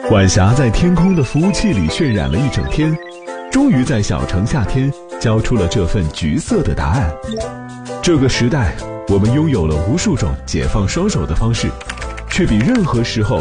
晚霞在天空的服务器里渲染了一整天，终于在小城夏天交出了这份橘色的答案。这个时代，我们拥有了无数种解放双手的方式，却比任何时候